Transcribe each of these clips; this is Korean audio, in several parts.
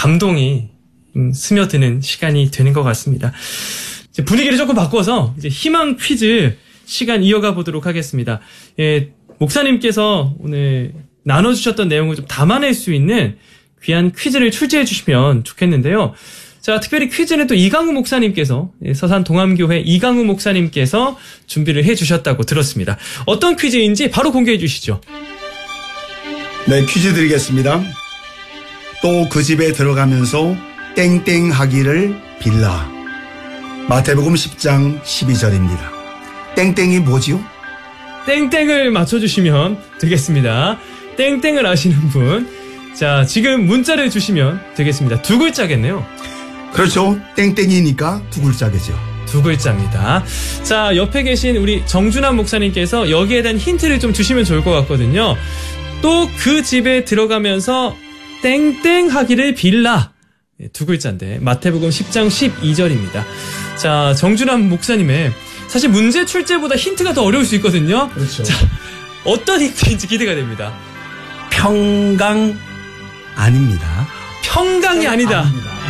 감동이 스며드는 시간이 되는 것 같습니다. 이제 분위기를 조금 바꿔서 이제 희망 퀴즈 시간 이어가 보도록 하겠습니다. 예, 목사님께서 오늘 나눠주셨던 내용을 좀 담아낼 수 있는 귀한 퀴즈를 출제해 주시면 좋겠는데요. 자, 특별히 퀴즈는 또 이강우 목사님께서, 서산 동암교회 이강우 목사님께서 준비를 해 주셨다고 들었습니다. 어떤 퀴즈인지 바로 공개해 주시죠. 네, 퀴즈 드리겠습니다. 또 그 집에 들어가면서 땡땡 하기를 빌라. 마태복음 10장 12절입니다. 땡땡이 뭐지요? 땡땡을 맞춰주시면 되겠습니다. 땡땡을 아시는 분. 자, 지금 문자를 주시면 되겠습니다. 두 글자겠네요. 그렇죠. 땡땡이니까 두 글자겠죠. 두 글자입니다. 자, 옆에 계신 우리 정준환 목사님께서 여기에 대한 힌트를 좀 주시면 좋을 것 같거든요. 또 그 집에 들어가면서 땡땡 하기를 빌라. 두 글자인데 마태복음 10장 12절입니다. 자, 정준환 목사님의 사실 문제 출제보다 힌트가 더 어려울 수 있거든요. 그렇죠. 자, 어떤 힌트인지 기대가 됩니다. 평강 아닙니다. 평강이 아니다.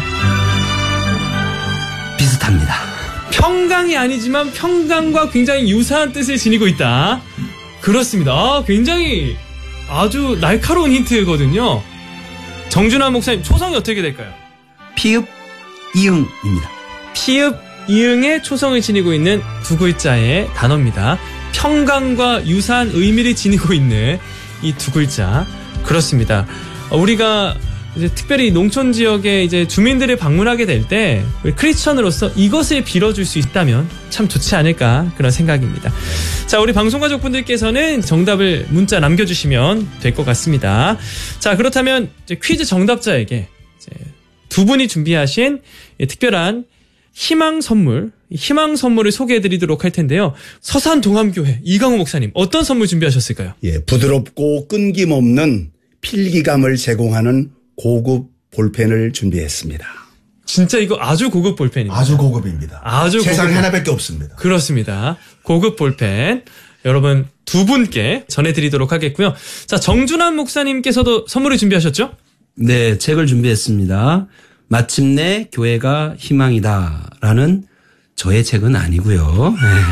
비슷합니다. 평강이 아니지만 평강과 굉장히 유사한 뜻을 지니고 있다. 그렇습니다. 굉장히 아주 날카로운 힌트거든요. 정준환 목사님, 초성이 어떻게 될까요? 피읍 이응입니다. 피읍 이응의 초성을 지니고 있는 두 글자의 단어입니다. 평강과 유사한 의미를 지니고 있는 이 두 글자. 그렇습니다. 우리가 이제 특별히 농촌 지역에 이제 주민들을 방문하게 될 때 크리스천으로서 이것을 빌어줄 수 있다면 참 좋지 않을까 그런 생각입니다. 자, 우리 방송가족분들께서는 정답을 문자 남겨주시면 될 것 같습니다. 자, 그렇다면 이제 퀴즈 정답자에게 이제 두 분이 준비하신 특별한 희망 선물을 소개해드리도록 할 텐데요. 서산 동암교회 이강우 목사님, 어떤 선물 준비하셨을까요? 예, 부드럽고 끊김없는 필기감을 제공하는 고급 볼펜을 준비했습니다. 진짜 이거 아주 고급 볼펜입니다. 아주 고급입니다. 아주 세상에 고급. 하나밖에 없습니다. 그렇습니다. 고급 볼펜 여러분 두 분께 전해드리도록 하겠고요. 자, 정준환 목사님께서도 선물을 준비하셨죠? 네, 책을 준비했습니다. 마침내 교회가 희망이다라는 저의 책은 아니고요.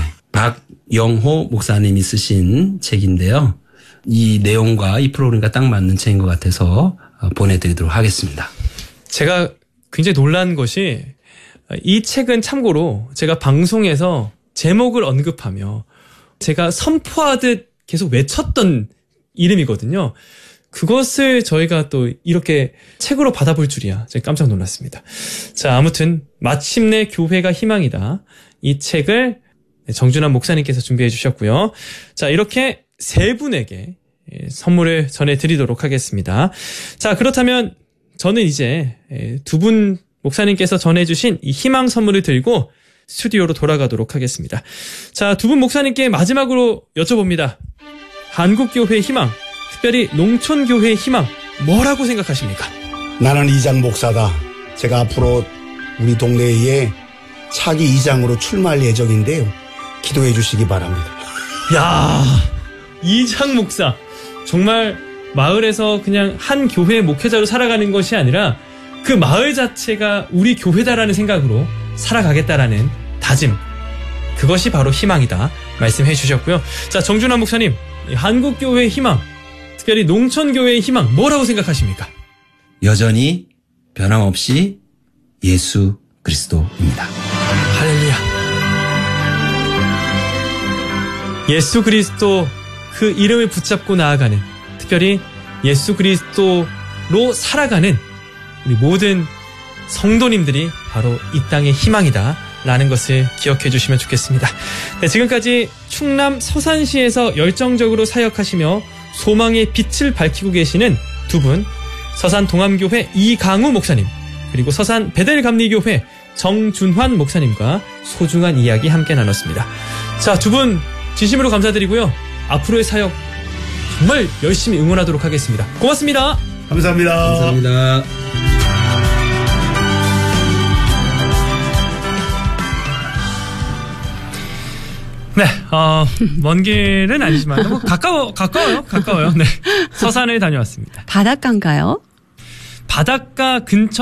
박영호 목사님이 쓰신 책인데요. 이 내용과 이 프로그램과 딱 맞는 책인 것 같아서 보내드리도록 하겠습니다. 제가 굉장히 놀란 것이 이 책은 참고로 제가 방송에서 제목을 언급하며 제가 선포하듯 계속 외쳤던 이름이거든요. 그것을 저희가 또 이렇게 책으로 받아볼 줄이야. 제가 깜짝 놀랐습니다. 자, 아무튼 마침내 교회가 희망이다. 이 책을 정준환 목사님께서 준비해 주셨고요. 자, 이렇게 세 분에게 선물을 전해드리도록 하겠습니다. 자, 그렇다면 저는 이제 두 분 목사님께서 전해주신 이 희망 선물을 들고 스튜디오로 돌아가도록 하겠습니다. 자, 두 분 목사님께 마지막으로 여쭤봅니다. 한국교회의 희망, 특별히 농촌교회의 희망, 뭐라고 생각하십니까? 나는 이장 목사다. 제가 앞으로 우리 동네에 차기 이장으로 출마할 예정인데요. 기도해 주시기 바랍니다. 야, 이장 목사. 정말 마을에서 그냥 한 교회의 목회자로 살아가는 것이 아니라 그 마을 자체가 우리 교회다라는 생각으로 살아가겠다라는 다짐. 그것이 바로 희망이다 말씀해 주셨고요. 자, 정준환 목사님, 한국교회의 희망, 특별히 농촌교회의 희망 뭐라고 생각하십니까? 여전히 변함없이 예수 그리스도입니다. 할렐루야. 예수 그리스도 그 이름을 붙잡고 나아가는, 특별히 예수 그리스도로 살아가는 우리 모든 성도님들이 바로 이 땅의 희망이다 라는 것을 기억해 주시면 좋겠습니다. 네, 지금까지 충남 서산시에서 열정적으로 사역하시며 소망의 빛을 밝히고 계시는 두 분, 서산 동암교회 이강우 목사님, 그리고 서산 베델감리교회 정준환 목사님과 소중한 이야기 함께 나눴습니다. 자, 두 분 진심으로 감사드리고요. 앞으로의 사역 정말 열심히 응원하도록 하겠습니다. 고맙습니다. 감사합니다. 감사합니다. 네, 먼 길은 아니지만 뭐 가까워요. 네, 서산에 다녀왔습니다. 바닷가인가요? 바닷가 근처